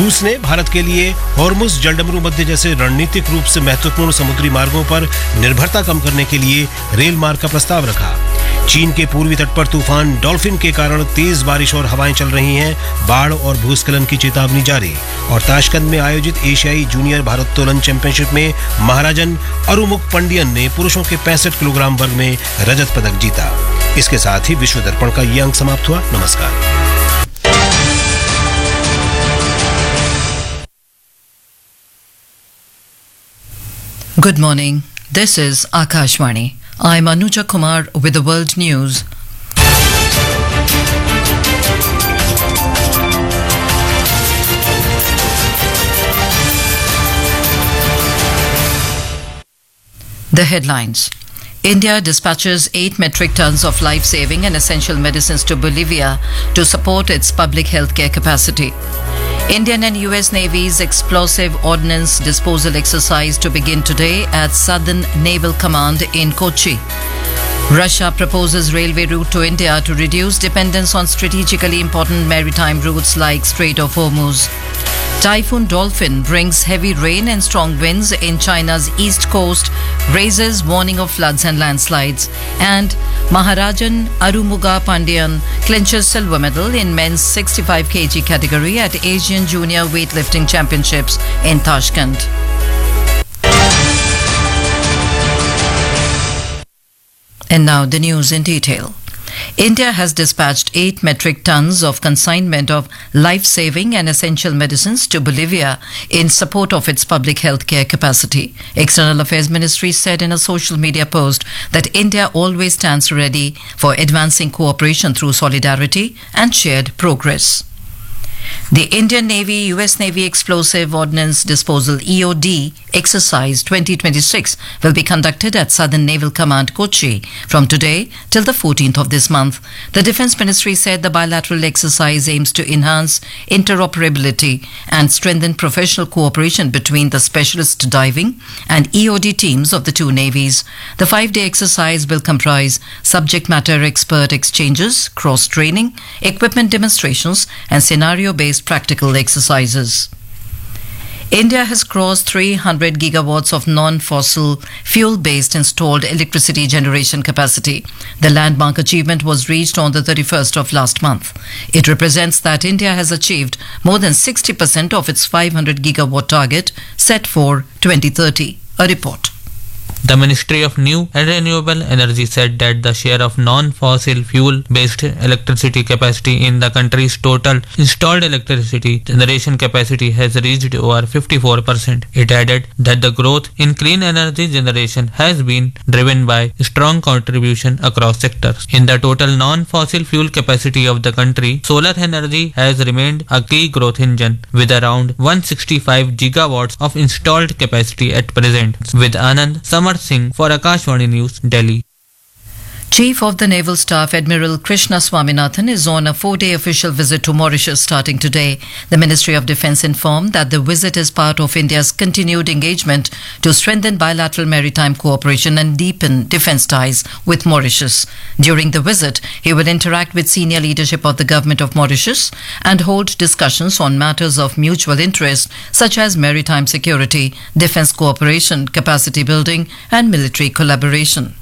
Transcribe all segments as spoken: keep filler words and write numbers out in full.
रूस ने भारत के लिए हॉर्मुज जलडमरू मध्य जैसे रणनीतिक रूप से महत्वपूर्ण समुद्री मार्गों पर निर्भरता कम करने के लिए रेल मार्ग का प्रस्ताव रखा। चीन के पूर्वी तट पर तूफान डॉल्फिन के कारण तेज बारिश और हवाएं चल रही हैं, बाढ़ और भूस्खलन की चेतावनी जारी। और ताशकंद में आयोजित एशियाई जूनियर भारोत्तोलन चैंपियनशिप में महाराजन अरुमुक पंडियन ने पुरुषों के पैंसठ किलोग्राम वर्ग में रजत पदक जीता। इसके साथ ही विश्व दर्पण का ये अंक समाप्त हुआ। नमस्कार। Good morning. This is Akashvani. I'm Anuja Kumar with the world news. The headlines. India dispatches eight metric tons of life-saving and essential medicines to Bolivia to support its public healthcare capacity. Indian and U S Navy's explosive ordnance disposal exercise to begin today at Southern Naval Command in Kochi. Russia proposes railway route to India to reduce dependence on strategically important maritime routes like Strait of Hormuz. Typhoon Dolphin brings heavy rain and strong winds in China's east coast, raises warning of floods and landslides. And Maharajan Arumuga Pandian clinches silver medal in men's sixty-five kilogram category at Asian Junior Weightlifting Championships in Tashkent. And now the news in detail. India has dispatched eight metric tons of consignment of life-saving and essential medicines to Bolivia in support of its public health care capacity. External Affairs Ministry said in a social media post that India always stands ready for advancing cooperation through solidarity and shared progress. The Indian Navy U S Navy Explosive Ordnance Disposal E O D exercise twenty twenty-six will be conducted at Southern Naval Command Kochi from today till the fourteenth of this month. The Defence Ministry said the bilateral exercise aims to enhance interoperability and strengthen professional cooperation between the specialist diving and E O D teams of the two navies. The five-day exercise will comprise subject matter expert exchanges, cross-training, equipment demonstrations and scenario-based practical exercises. India has crossed three hundred gigawatts of non-fossil fuel-based installed electricity generation capacity. The landmark achievement was reached on the thirty-first of last month. It represents that India has achieved more than sixty percent of its five hundred gigawatt target set for twenty thirty. A report. The Ministry of New and Renewable Energy said that the share of non-fossil fuel-based electricity capacity in the country's total installed electricity generation capacity has reached over fifty-four percent. It added that the growth in clean energy generation has been driven by strong contribution across sectors. In the total non-fossil fuel capacity of the country, solar energy has remained a key growth engine with around one hundred sixty-five gigawatts of installed capacity at present. With Anand Samar Singh for Akashvani News, Delhi. Chief of the Naval Staff Admiral Krishna Swaminathan is on a four-day official visit to Mauritius starting today. The Ministry of Defence informed that the visit is part of India's continued engagement to strengthen bilateral maritime cooperation and deepen defence ties with Mauritius. During the visit, he will interact with senior leadership of the Government of Mauritius and hold discussions on matters of mutual interest such as maritime security, defence cooperation, capacity building and military collaboration.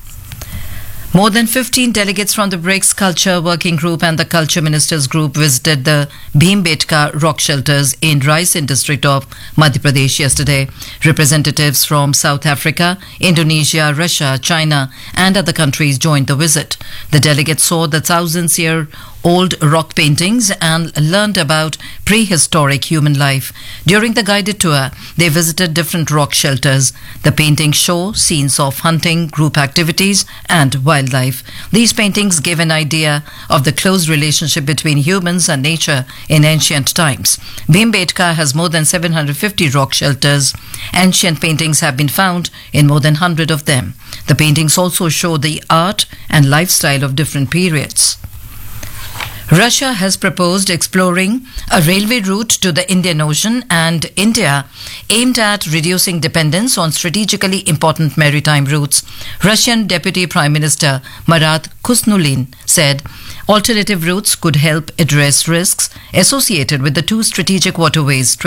More than fifteen delegates from the BRICS Culture Working Group and the Culture Ministers Group visited the Bhimbetka rock shelters in Raisen district of Madhya Pradesh yesterday. Representatives from South Africa, Indonesia, Russia, China and other countries joined the visit. The delegates saw the thousands-year-old rock paintings and learned about prehistoric human life. During the guided tour, they visited different rock shelters. The paintings show scenes of hunting, group activities and wildlife. These paintings give an idea of the close relationship between humans and nature in ancient times. Bhimbetka has more than seven hundred fifty rock shelters. Ancient paintings have been found in more than one hundred of them. The paintings also show the art and lifestyle of different periods. Russia has proposed exploring a railway route to the Indian Ocean and India aimed at reducing dependence on strategically important maritime routes. Russian Deputy Prime Minister Marat Khusnulin said alternative routes could help address risks associated with the two strategic waterways